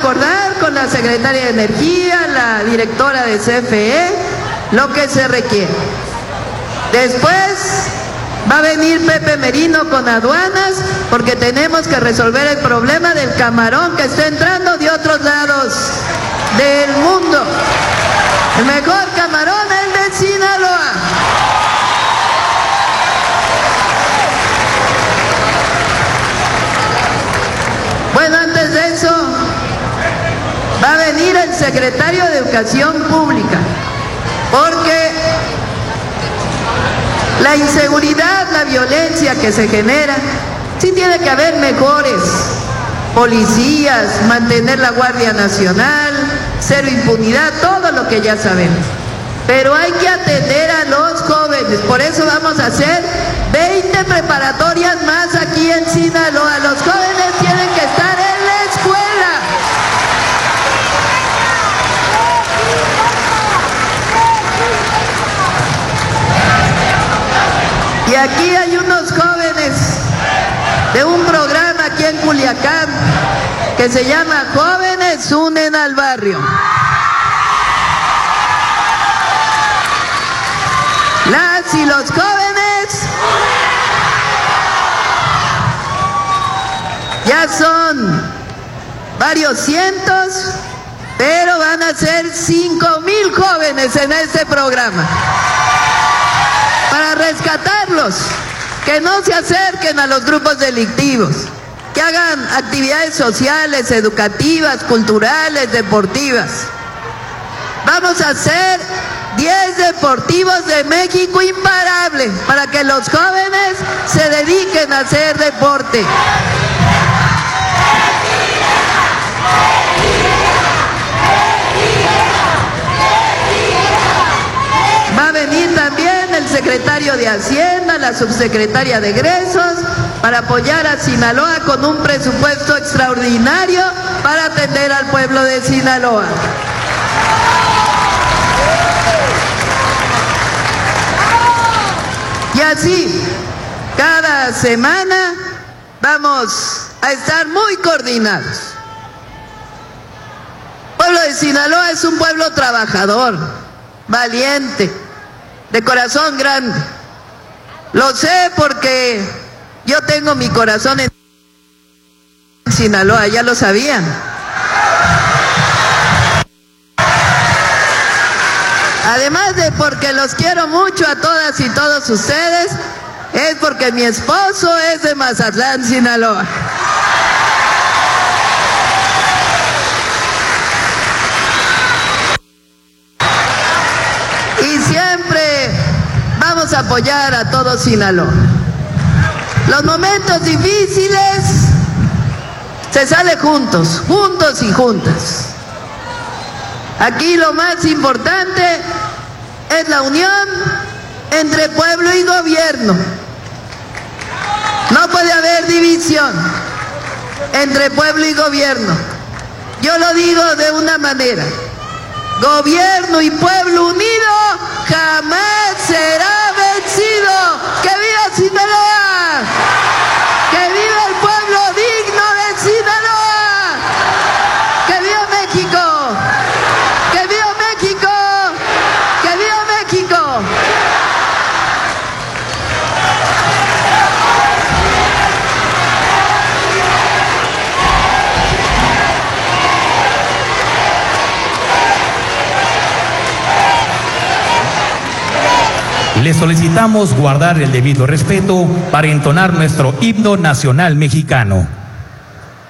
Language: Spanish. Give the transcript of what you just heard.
acordar con la secretaria de Energía, la directora de CFE, lo que se requiere. Después va a venir Pepe Merino con aduanas, porque tenemos que resolver el problema del camarón que está entrando de otros lados del mundo. El mejor camarón es de Sinaloa. Bueno, antes de eso, va a venir el secretario de Educación Pública, porque la inseguridad, la violencia que se genera, sí tiene que haber mejores policías, mantener la Guardia Nacional, cero impunidad, todo lo que ya sabemos. Pero hay que atender a los jóvenes, por eso vamos a hacer 20 preparatorias más aquí en Sinaloa. Los jóvenes tienen que estar en la escuela. Y aquí hay unos jóvenes de un programa aquí en Culiacán que se llama Jóvenes Unen al Barrio. Las y los jóvenes ya son varios cientos, pero van a ser 5,000 jóvenes en este programa. Para rescatarlos, que no se acerquen a los grupos delictivos, que hagan actividades sociales, educativas, culturales, deportivas. Vamos a hacer 10 deportivos de México imparables para que los jóvenes se dediquen a hacer deporte. Va a venir también el secretario de Hacienda, la subsecretaria de Egresos, para apoyar a Sinaloa con un presupuesto extraordinario para atender al pueblo de Sinaloa. Y así, cada semana vamos a estar muy coordinados. El pueblo de Sinaloa es un pueblo trabajador, valiente, de corazón grande. Lo sé porque yo tengo mi corazón en Sinaloa, ya lo sabían. Además de porque los quiero mucho a todas y todos ustedes, es porque mi esposo es de Mazatlán, Sinaloa. Y siempre vamos a apoyar a todo Sinaloa. Los momentos difíciles se sale juntos, juntos y juntas. Aquí lo más importante es la unión entre pueblo y gobierno. No puede haber división entre pueblo y gobierno. Yo lo digo de una manera: gobierno y pueblo unido jamás será vencido. ¡Que viva Sinaloa! ¡Que viva el pueblo digno de Sinaloa! ¡Que viva México! ¡Que viva México! ¡Que viva México! Le solicitamos guardar el debido respeto para entonar nuestro himno nacional mexicano.